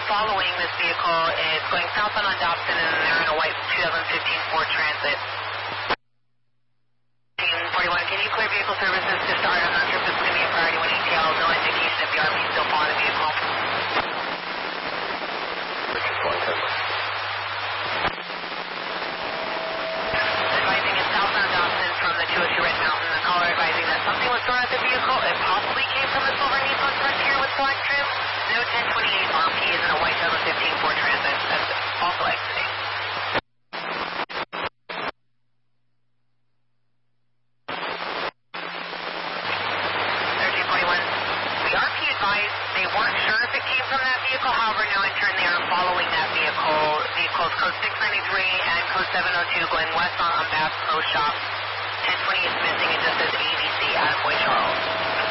following this vehicle. It's going southbound on Dobson, and they're in a white 2015 Ford Transit. 41, can you clear vehicle services to start? I'm not sure if this is going to be a priority 1 ATL. No indication if the RV is still following the vehicle. Advising in southbound Dobson from the 202 Red Mountain. The caller advising that something was thrown at the vehicle. It possibly came from the silver Nissan Frontier with black trim. No 1028 RP is in a white 2015 Ford Transit. That's also exiting. 1341. The RP advised they weren't sure if it came from that vehicle. However, now in turn they are following that vehicle. Vehicles code 693 and code 702 going west on Bass Pro Shop. 1020 is missing. It just says ABC out of Boy Charles.